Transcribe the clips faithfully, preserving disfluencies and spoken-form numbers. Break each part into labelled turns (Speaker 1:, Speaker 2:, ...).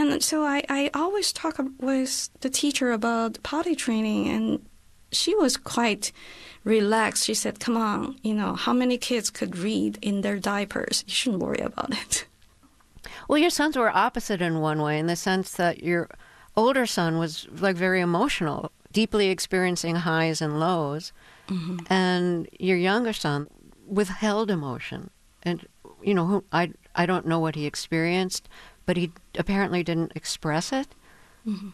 Speaker 1: And so I, I always talk with the teacher about potty training, and she was quite relaxed. She said, come on, you know, how many kids could read in their diapers? You shouldn't worry about it.
Speaker 2: Well, your sons were opposite in one way, in the sense that your older son was like very emotional, deeply experiencing highs and lows, mm-hmm. and your younger son withheld emotion. And, you know, who, I, I don't know what he experienced, but he apparently didn't express it.
Speaker 1: Mm-hmm.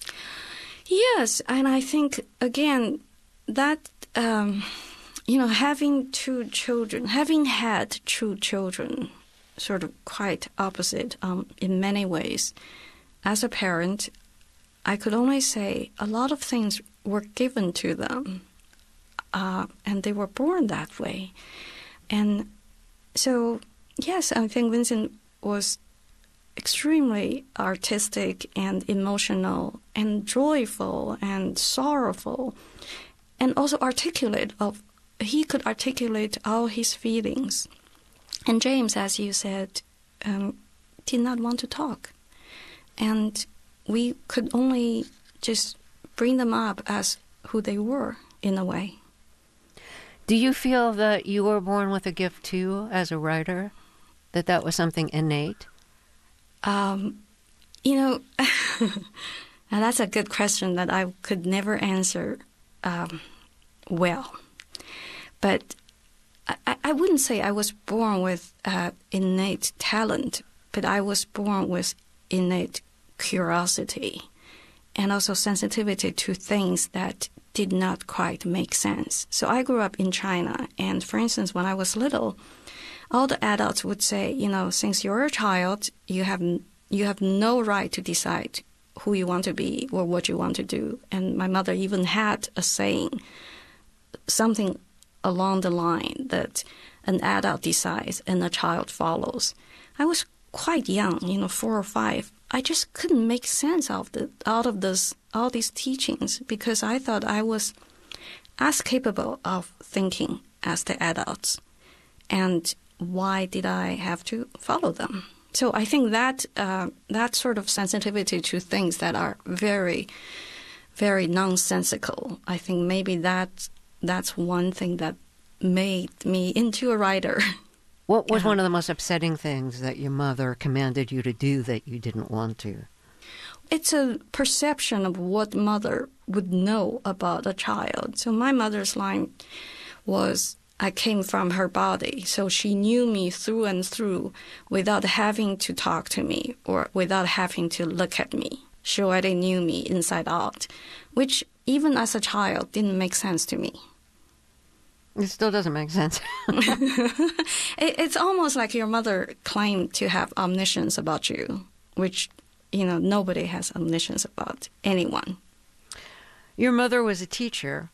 Speaker 1: Yes, and I think, again, that, um, you know, having two children, having had two children, sort of quite opposite um, in many ways, as a parent, I could only say a lot of things were given to them, uh, and they were born that way. And so, yes, I think Vincent was extremely artistic and emotional and joyful and sorrowful, and also articulate. Of he could articulate all his feelings. And James, as you said, um, did not want to talk. And we could only just bring them up as who they were, in a way.
Speaker 2: Do you feel that you were born with a gift, too, as a writer? That that was something innate?
Speaker 1: Um, you know, now that's a good question that I could never answer um, well. But I, I wouldn't say I was born with uh, innate talent, but I was born with innate curiosity and also sensitivity to things that did not quite make sense. So I grew up in China, and for instance, when I was little, all the adults would say, you know, since you're a child, you have you have no right to decide who you want to be or what you want to do. And my mother even had a saying, something along the line that an adult decides and a child follows. I was quite young, you know, four or five. I just couldn't make sense of the out of this all these teachings because I thought I was as capable of thinking as the adults. And why did I have to follow them? So I think that uh, that sort of sensitivity to things that are very, very nonsensical, I think maybe that that's one thing that made me into a writer.
Speaker 2: What was uh, one of the most upsetting things that your mother commanded you to do that you didn't want to?
Speaker 1: It's a perception of what mother would know about a child. So my mother's line was, I came from her body, so she knew me through and through without having to talk to me or without having to look at me. She already knew me inside out, which even as a child didn't make sense to me.
Speaker 2: It still doesn't make sense.
Speaker 1: it, it's almost like your mother claimed to have omniscience about you, which, you know, nobody has omniscience about anyone.
Speaker 2: Your mother was a teacher.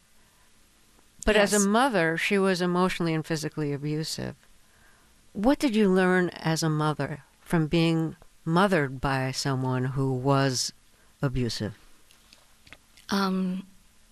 Speaker 2: But yes. As a mother, she was emotionally and physically abusive. What did you learn as a mother from being mothered by someone who was abusive?
Speaker 1: Um,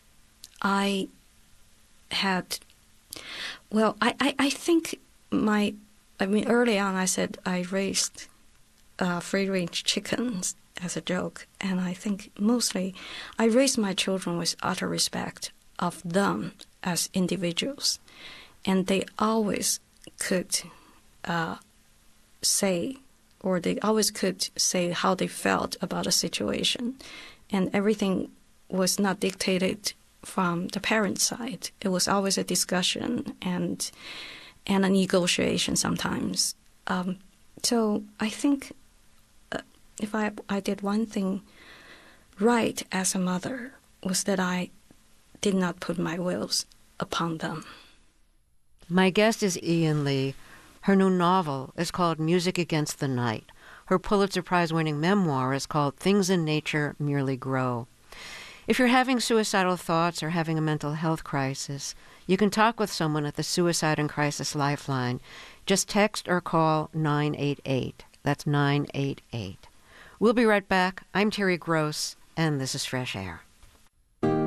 Speaker 1: I had, well, I, I, I think my, I mean, early on I said I raised uh, free-range chickens as a joke. And I think mostly I raised my children with utter respect of them as individuals, and they always could uh, say, or they always could say how they felt about a situation, and everything was not dictated from the parent side. It was always a discussion and and a negotiation sometimes. Um, so I think uh, if I I did one thing right as a mother was that I did not put my wills upon them.
Speaker 2: My guest is Ian Lee. Her new novel is called Music Against the Night. Her Pulitzer Prize-winning memoir is called Things in Nature Merely Grow. If you're having suicidal thoughts or having a mental health crisis, you can talk with someone at the Suicide and Crisis Lifeline. Just text or call nine eight eight. That's nine eight eight. We'll be right back. I'm Terry Gross, and this is Fresh Air.